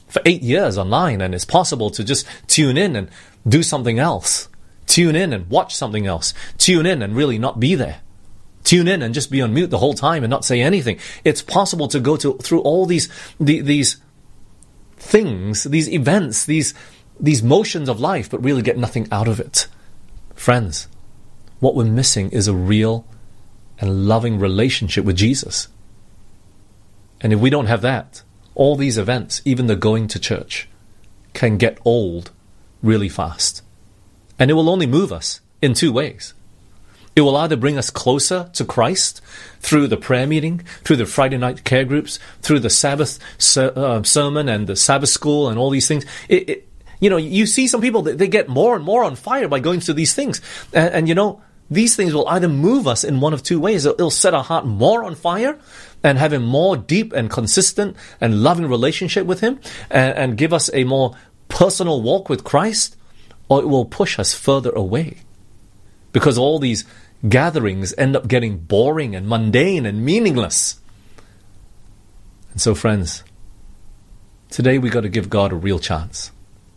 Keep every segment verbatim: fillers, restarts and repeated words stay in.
for eight years online, and it's possible to just tune in and do something else. Tune in and watch something else. Tune in and really not be there. Tune in and just be on mute the whole time and not say anything. It's possible to go to through all these the, these things, these events, these these motions of life, but really get nothing out of it. Friends, what we're missing is a real and loving relationship with Jesus. And if we don't have that, all these events, even the going to church, can get old really fast. And it will only move us in two ways. It will either bring us closer to Christ through the prayer meeting, through the Friday night care groups, through the Sabbath ser- uh, sermon and the Sabbath school and all these things. It, it, you know, you see some people, they get more and more on fire by going through these things. And, and you know, these things will either move us in one of two ways. It'll, it'll set our heart more on fire and have a more deep and consistent and loving relationship with Him, and, and give us a more personal walk with Christ, or it will push us further away. Because all these gatherings end up getting boring and mundane and meaningless. And so, friends, today we got to give God a real chance.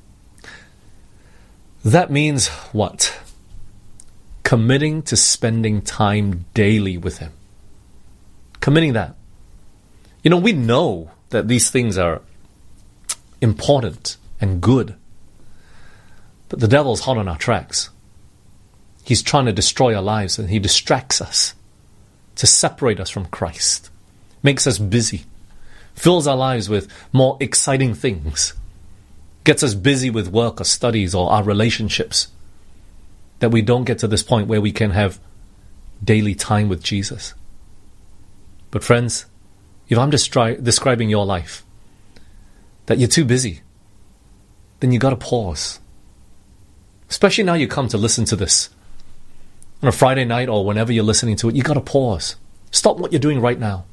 That means what? Committing to spending time daily with Him. Committing that. You know, we know that these things are important and good. But the devil's hot on our tracks. He's trying to destroy our lives, and he distracts us to separate us from Christ. Makes us busy. Fills our lives with more exciting things. Gets us busy with work or studies or our relationships. That we don't get to this point where we can have daily time with Jesus. But friends, if I'm destri- describing your life, that you're too busy, then you got to pause. Especially now you come to listen to this. On a Friday night or whenever you're listening to it, you got to pause. Stop what you're doing right now.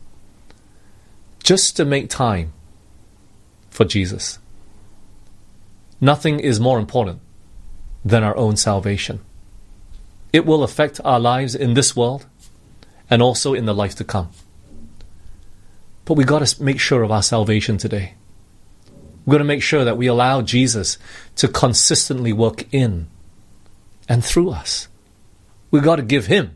Just to make time for Jesus. Nothing is more important than our own salvation. It will affect our lives in this world and also in the life to come. But we got to make sure of our salvation today. We've got to make sure that we allow Jesus to consistently work in and through us. We've got to give Him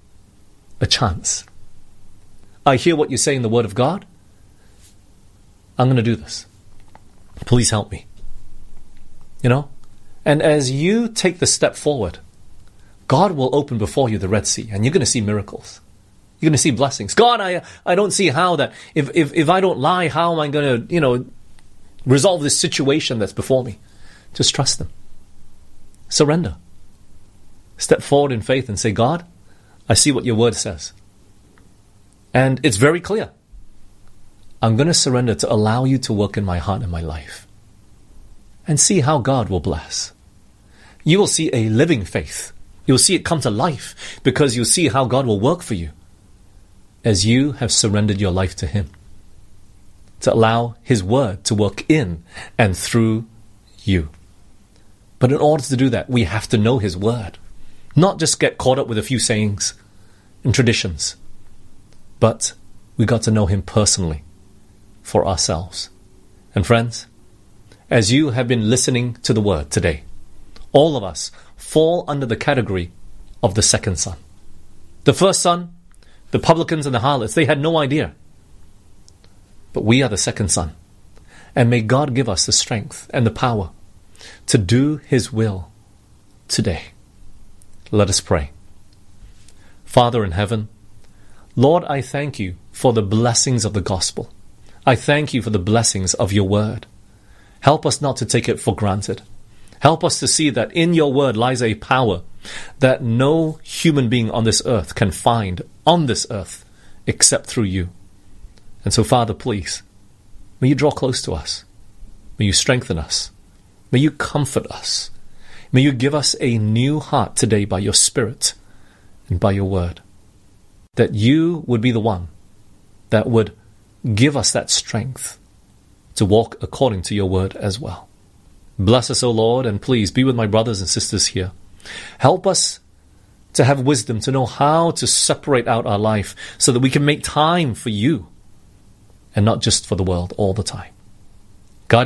a chance. I hear what you say in the Word of God. I'm going to do this. Please help me. You know? And as you take the step forward, God will open before you the Red Sea, and you're going to see miracles. You're going to see blessings. God, I I don't see how that, if, if, if I don't lie, how am I going to, you know, resolve this situation that's before me? Just trust Him. Surrender. Step forward in faith and say, God, I see what your word says. And it's very clear. I'm going to surrender to allow you to work in my heart and my life. And see how God will bless. You will see a living faith. You'll see it come to life because you'll see how God will work for you as you have surrendered your life to Him. To allow His word to work in and through you. But in order to do that, we have to know His word. Not just get caught up with a few sayings and traditions. But we got to know Him personally for ourselves. And friends, as you have been listening to the word today, all of us fall under the category of the second son. The first son, the publicans and the harlots, they had no idea. But we are the second son. And may God give us the strength and the power to do His will today. Let us pray. Father in heaven, Lord, I thank you for the blessings of the gospel. I thank you for the blessings of your word. Help us not to take it for granted. Help us to see that in your word lies a power that no human being on this earth can find on this earth except through you. And so, Father, please, may you draw close to us. May you strengthen us. May you comfort us. May you give us a new heart today by your Spirit and by your word. That you would be the one that would give us that strength to walk according to your word as well. Bless us, O Lord, and please be with my brothers and sisters here. Help us to have wisdom, to know how to separate out our life so that we can make time for you and not just for the world all the time.